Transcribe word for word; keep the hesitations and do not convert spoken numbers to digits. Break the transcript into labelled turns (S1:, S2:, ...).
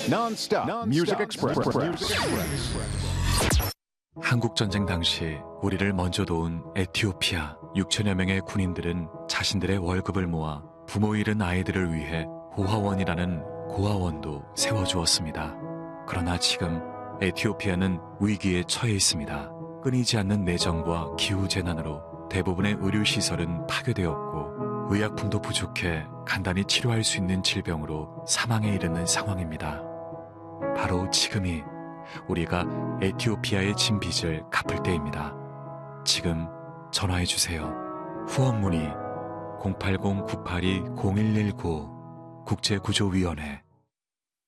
S1: Non-stop Music Express.
S2: 한국전쟁 당시 우리를 먼저 도운 에티오피아 육천여 명의 군인들은 자신들의 월급을 모아 부모 잃은 아이들을 위해 고아원이라는 고아원도 세워주었습니다. 그러나 지금 에티오피아는 위기에 처해 있습니다. 끊이지 않는 내정과 기후재난으로 대부분의 의료시설은 파괴되었고 의약품도 부족해 간단히 치료할 수 있는 질병으로 사망에 이르는 상황입니다. 바로 지금이 우리가 에티오피아의 진 빚을 갚을 때입니다. 지금 전화해주세요. 후원 문의 공팔공 구팔이 공일일구 국제구조위원회